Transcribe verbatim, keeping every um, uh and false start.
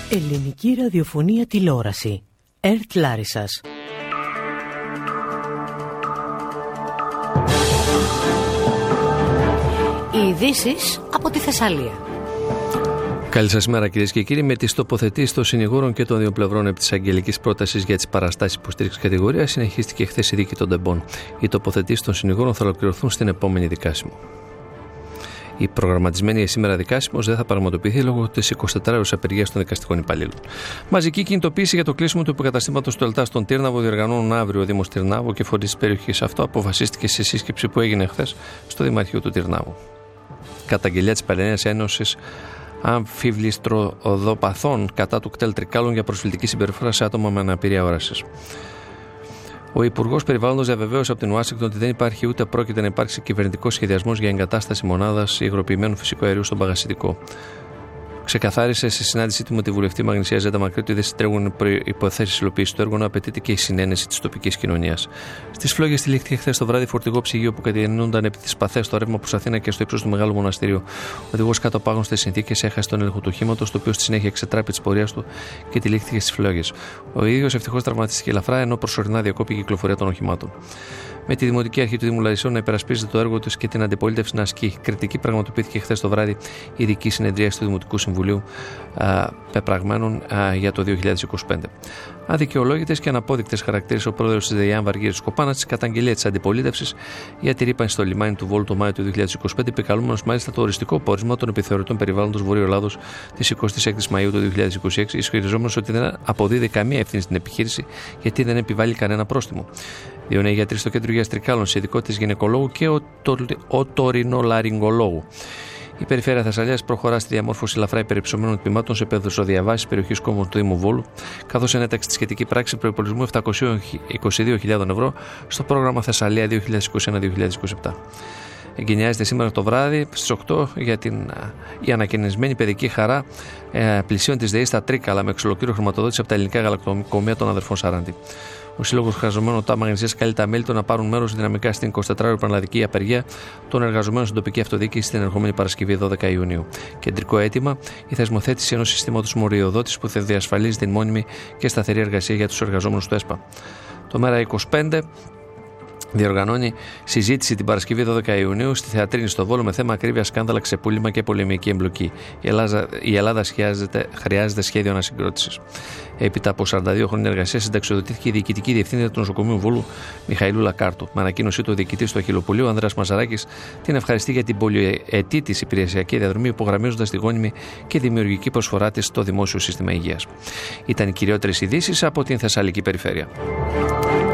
Ελληνική ραδιοφωνία τηλεόραση. ΕΡΤ Λάρισσας. Οι ειδήσεις από τη Θεσσαλία. Καλή σας μέρα, κυρίες και κύριοι. Με τις τοποθετήσεις των συνηγόρων και των δύο πλευρών επί της αγγελικής πρότασης για τις παραστάσεις υποστήριξης κατηγορίας, συνεχίστηκε χθες η δίκη των τεμπών. Οι τοποθετήσεις των συνηγόρων θα ολοκληρωθούν στην επόμενη δικάσιμο. Η προγραμματισμένη για σήμερα δικάσιμος δεν θα πραγματοποιηθεί λόγω της εικοσιτετράωρης απεργίας των δικαστικών υπαλλήλων. Μαζική κινητοποίηση για το κλείσιμο του υποκαταστήματος του ΕΛΤΑ στον Τύρναβο διοργανώνουν αύριο ο Δήμος Τυρνάβου και φορείς της περιοχής. Αυτό αποφασίστηκε σε σύσκεψη που έγινε χθες στο Δημαρχείο του Τυρνάβου. Καταγγελία της Πανελλήνιας Ένωσης Αμφιβληστροδοπαθών κατά του κτέλ Τρικάλων για προσφυλτική συμπεριφορά σε άτομα με αναπηρία όρασης. Ο Υπουργός Περιβάλλοντος διαβεβαίωσε από την Ουάσιγκτον ότι δεν υπάρχει ούτε πρόκειται να υπάρξει κυβερνητικός σχεδιασμός για εγκατάσταση μονάδας υγροποιημένου φυσικού αερίου στον Παγασιτικό. Ξεκαθάρισε σε συνάντησή του με τη βουλευτή Μαγνησία Ζέτα Μακρύ ότι δεν συντρέχουν υποθέσεις υλοποίησης του έργου, να απαιτείται και η συνένεση της τοπικής κοινωνίας. Στις Φλόγες τυλίχθηκε χθες το βράδυ φορτηγό ψυγείο που κατηγορούνταν επί τις παθές στο ρεύμα προς Αθήνα και στο ύψος του Μεγάλου Μοναστηρίου. Ο οδηγός κάτω από άγνωστες συνθήκες έχασε τον έλεγχο του οχήματος, το οποίο στη συνέχεια εξετράπη της πορείας του και τυλίχθηκε στις Φλόγες. Ο ίδιος ευτυχώς τραυματίστηκε ελαφρά, ενώ προσωρινά διακόπηκε η κυκλοφορία των οχημάτων. Με τη Δημοτική Αρχή του Δήμου Λαρισαίων να υπερασπίζεται το έργο της και την αντιπολίτευση να ασκεί. Κριτική πραγματοποιήθηκε χθες το βράδυ η ειδική συνεδρίαση του Δημοτικού Συμβουλίου α, πεπραγμένων α, για το δύο χιλιάδες είκοσι πέντε. Αδικαιολόγητες και αναπόδεικτες χαρακτήρισε ο πρόεδρος της ΔΕΙΑΜ Βαργύρης Κοπάνας της καταγγελία της αντιπολίτευσης για τη ρύπανση στο λιμάνι του Βόλου το Μάιο του δύο χιλιάδες είκοσι πέντε, επικαλούμενος μάλιστα το οριστικό πόρισμα των επιθεωρητών περιβάλλοντος Βορείου Ελλάδος της εικοστής έκτης Μαΐου του δύο χιλιάδες είκοσι έξι, ισχυριζόμενος ότι δεν αποδίδει καμία ευθύνη στην επιχείρηση γιατί δεν επιβάλλει κανένα πρόστιμο. Δύο νέοι γιατροί στο κέντρο υγείας Τρικάλων σε ειδικότητες γυναικολόγου και οτορινολαριγγολόγου. Η Περιφέρεια Θεσσαλίας προχωρά στη διαμόρφωση ελαφρά υπερυψωμένων τμήματων σε πεδοσοδιαβάσεις περιοχής κόμβων του Δήμου Βόλου, καθώς ενέταξε τη σχετική πράξη προϋπολογισμού επτακόσιες είκοσι δύο χιλιάδες ευρώ στο πρόγραμμα Θεσσαλία δύο χιλιάδες είκοσι ένα δύο χιλιάδες είκοσι επτά. Εγκαινιάζεται σήμερα το βράδυ στις οκτώ για την η ανακαινισμένη παιδική χαρά ε, πλησίων της ΔΕΗ στα Τρίκαλα με εξολοκλήρω χρηματοδότηση από τα ελληνικά γαλακτοκομεία των αδερφών Σαράντη. Ο Σύλλογος Εργαζομένων ΤΑ Μαγνησίας καλεί τα μέλη του να πάρουν μέρος δυναμικά στην εικοσιτετράωρη πανελλαδική απεργία των εργαζομένων στην τοπική αυτοδιοίκηση την ερχόμενη Παρασκευή δώδεκα Ιουνίου. Κεντρικό αίτημα η θεσμοθέτηση ενός συστήματος μοριοδότησης που θα διασφαλίζει την μόνιμη και σταθερή εργασία για τους εργαζόμενους του ΕΣΠΑ. Το Μέρα είκοσι πέντε διοργανώνει συζήτηση την Παρασκευή δώδεκα Ιουνίου στη Θεατρίνη στο Βόλο με θέμα ακρίβεια, σκάνδαλα, ξεπούλημα και πολεμική εμπλοκή. Η Ελλάδα, η Ελλάδα χρειάζεται, χρειάζεται σχέδιο ανασυγκρότησης. Έπειτα από σαράντα δύο χρόνια εργασίας, συνταξιοδοτήθηκε η διοικητική διευθύντρια του νοσοκομείου Βόλου Μιχαηλού Λακάρτου. Με ανακοίνωσή του ο διοικητής του Αχιλλοπολίου Ανδρέας Μαζαράκης την ευχαριστεί για την πολυετή της υπηρεσιακή διαδρομή, υπογραμμίζοντας τη γόνιμη και δημιουργική προσφορά της στο δημόσιο σύστημα υγείας. Ήταν οι κυριότερες ειδήσεις από την Θεσσαλική Περιφέρεια.